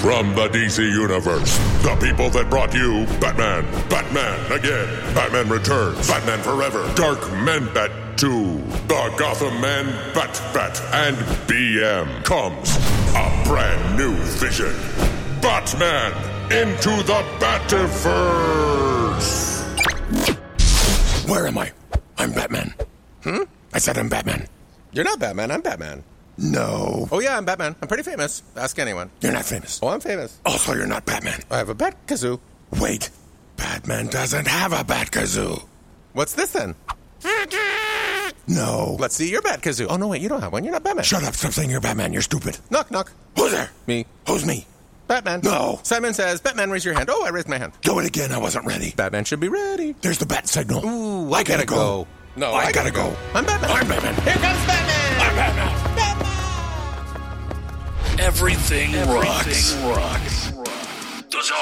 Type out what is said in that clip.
From the DC Universe, the people that brought you Batman, Batman Again, Batman Returns, Batman Forever, Dark Men Bat 2, the Gotham Man Bat, and BM comes a brand new vision. Batman into the Bativerse! Where am I? I'm Batman. I said I'm Batman. You're not Batman, I'm Batman. No. Oh yeah, I'm Batman. I'm pretty famous. Ask anyone. You're not famous. Oh, I'm famous. Also, you're not Batman. I have a Bat-Kazoo. Wait. Batman doesn't have a Bat-Kazoo. What's this then? No. Let's see your Bat-Kazoo. Oh no, wait, you don't have one. You're not Batman. Shut up. Stop saying you're Batman. You're stupid. Knock, knock. Who's there? Me. Who's me? Batman. No. Simon says, Batman, raise your hand. Oh, I raised my hand. Do it again. I wasn't ready. Batman should be ready. There's the bat signal. Ooh, I gotta go. No, I gotta go. I'm Batman. I'm Batman. Here comes Batman. I'm Batman. Everything rocks.